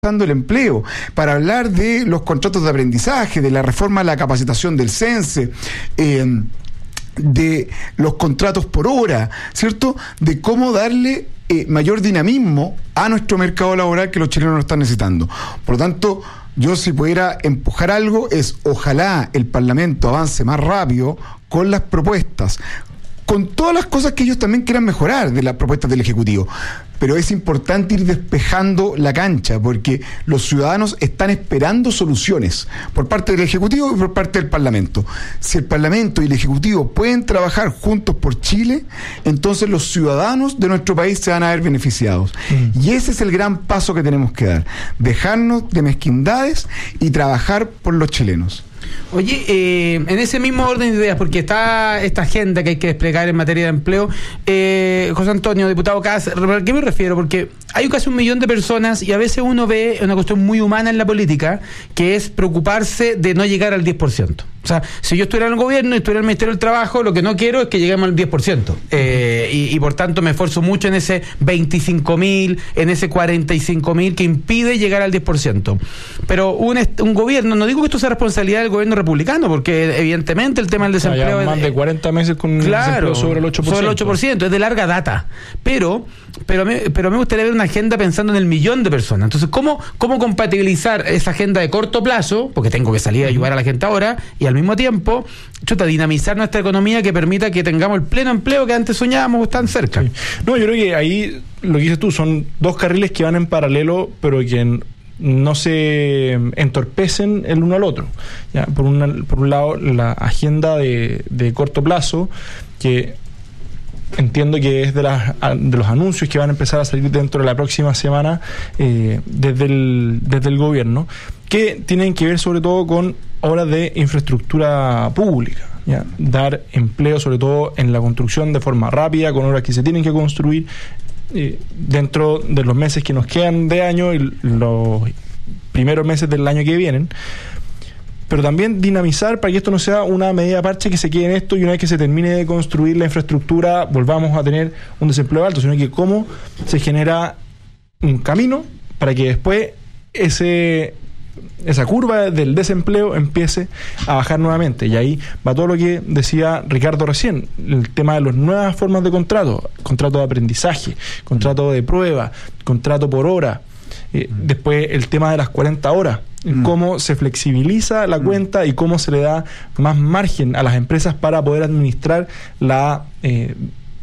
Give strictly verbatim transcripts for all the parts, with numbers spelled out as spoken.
el empleo, para hablar de los contratos de aprendizaje, de la reforma de la capacitación del CENSE, eh, de los contratos por hora, ¿cierto? De cómo darle eh, mayor dinamismo a nuestro mercado laboral que los chilenos lo están necesitando. Por lo tanto, yo si pudiera empujar algo es ojalá el Parlamento avance más rápido con las propuestas, con todas las cosas que ellos también quieran mejorar de las propuestas del Ejecutivo. Pero es importante ir despejando la cancha, porque los ciudadanos están esperando soluciones por parte del Ejecutivo y por parte del Parlamento. Si el Parlamento y el Ejecutivo pueden trabajar juntos por Chile, entonces los ciudadanos de nuestro país se van a ver beneficiados. Mm. Y ese es el gran paso que tenemos que dar, dejarnos de mezquindades y trabajar por los chilenos. Oye, eh, en ese mismo orden de ideas, porque está esta agenda que hay que desplegar en materia de empleo, eh, José Antonio, diputado Kass, ¿a qué me refiero? Porque hay casi un millón de personas y a veces uno ve una cuestión muy humana en la política, que es preocuparse de no llegar al diez por ciento. O sea, si yo estuviera en el gobierno y estuviera en el Ministerio del Trabajo, lo que no quiero es que lleguemos al diez por ciento. Eh, y, y por tanto me esfuerzo mucho en ese veinticinco mil, en ese cuarenta y cinco mil que impide llegar al diez por ciento. Pero un, un gobierno, no digo que esto sea responsabilidad del gobierno republicano, porque evidentemente el tema del desempleo... Hay más es, de cuarenta meses con claro, desempleo sobre el ocho por ciento. Sobre el ocho por ciento, es de larga data. Pero, pero, me, pero me gustaría ver una agenda pensando en el millón de personas. Entonces, ¿cómo, cómo compatibilizar esa agenda de corto plazo? Porque tengo que salir a ayudar a la gente ahora, y al mismo tiempo, chuta, dinamizar nuestra economía que permita que tengamos el pleno empleo que antes soñábamos tan cerca. Sí. No, yo creo que ahí, lo que dices tú, son dos carriles que van en paralelo, pero que en, no se entorpecen el uno al otro. Ya, por, una, por un lado, la agenda de, de corto plazo, que entiendo que es de, las, de los anuncios que van a empezar a salir dentro de la próxima semana eh, desde, el, desde el gobierno, que tienen que ver sobre todo con obras de infraestructura pública, ¿ya? Dar empleo sobre todo en la construcción de forma rápida, con obras que se tienen que construir eh, dentro de los meses que nos quedan de año y los primeros meses del año que vienen. Pero también dinamizar para que esto no sea una medida parche que se quede en esto y una vez que se termine de construir la infraestructura volvamos a tener un desempleo alto, sino que cómo se genera un camino para que después ese esa curva del desempleo empiece a bajar nuevamente. Y ahí va todo lo que decía Ricardo recién, el tema de las nuevas formas de contrato, contrato de aprendizaje, contrato de prueba, contrato por hora, eh, mm. después el tema de las cuarenta horas, mm. cómo se flexibiliza la mm. cuenta y cómo se le da más margen a las empresas para poder administrar la eh,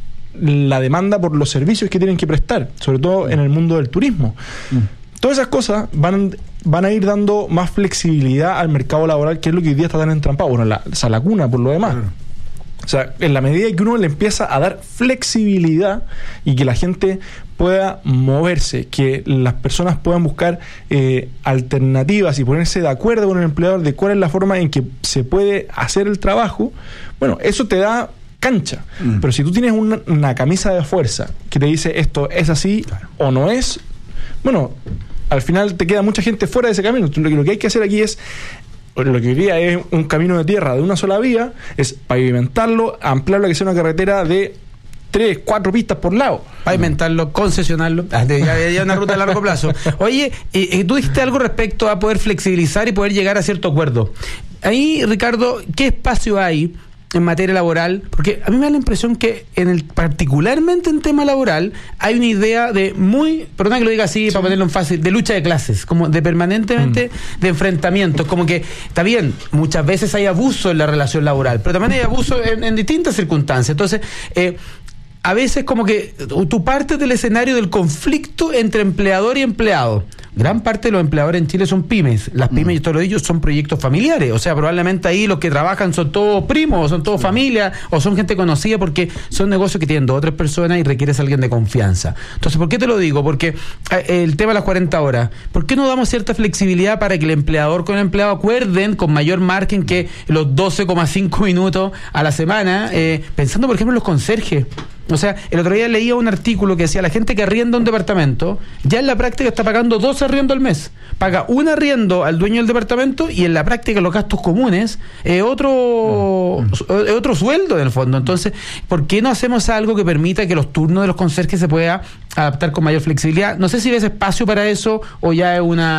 la demanda por los servicios que tienen que prestar, sobre todo mm. en el mundo del turismo. Mm. Todas esas cosas van, van a ir dando más flexibilidad al mercado laboral, que es lo que hoy día está tan entrampado. Bueno, la, esa lacuna por lo demás. Claro. O sea, en la medida que uno le empieza a dar flexibilidad y que la gente pueda moverse, que las personas puedan buscar eh, alternativas y ponerse de acuerdo con el empleador de cuál es la forma en que se puede hacer el trabajo, bueno, eso te da cancha. Mm. Pero si tú tienes una, una camisa de fuerza que te dice esto es así claro. o no es, bueno, al final te queda mucha gente fuera de ese camino. Lo que, lo que hay que hacer aquí es, lo que hoy día es un camino de tierra de una sola vía, es pavimentarlo, ampliarlo a que sea una carretera de tres, cuatro pistas por lado. Pavimentarlo, concesionarlo, ya, ya una ruta a largo plazo. Oye, eh, tú dijiste algo respecto a poder flexibilizar y poder llegar a cierto acuerdo. Ahí, Ricardo, ¿qué espacio hay en materia laboral? Porque a mí me da la impresión que en el particularmente en tema laboral hay una idea de muy, perdona que lo diga así sí. para ponerlo en fácil, de lucha de clases, como de permanentemente mm. de enfrentamientos, como que está bien, muchas veces hay abuso en la relación laboral, pero también hay abuso en, en distintas circunstancias. Entonces, eh, a veces como que tú partes del escenario del conflicto entre empleador y empleado. Gran parte de los empleadores en Chile son pymes. Las pymes, y mm. todos ellos son proyectos familiares. O sea, probablemente ahí los que trabajan son todos primos, o son todos mm. familia, o son gente conocida porque son negocios que tienen dos o tres personas y requieres a alguien de confianza. Entonces, ¿por qué te lo digo? Porque eh, el tema de las cuarenta horas, ¿por qué no damos cierta flexibilidad para que el empleador con el empleado acuerden con mayor margen que los doce coma cinco minutos a la semana? Eh, pensando, por ejemplo, en los conserjes. O sea, el otro día leía un artículo que decía la gente que arrienda un departamento, ya en la práctica está pagando dos arriendos al mes. Paga un arriendo al dueño del departamento y en la práctica los gastos comunes es otro, mm. otro sueldo en el fondo. Entonces, ¿por qué no hacemos algo que permita que los turnos de los conserjes se pueda adaptar con mayor flexibilidad? No sé si ves espacio para eso o ya es una